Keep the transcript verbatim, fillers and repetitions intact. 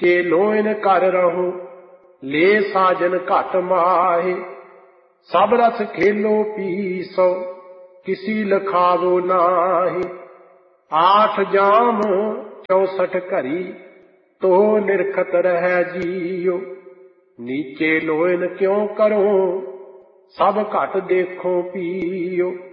नीचे लोइन कर रहो, ले साजन घट माहे। सब रस खेलो पीसो, किसी लखावो नाहि। आठ जाम चौसठ घड़ी, तो निरखत रह जियो। नीचे लोइन क्यों करो, सब घट देखो पियो।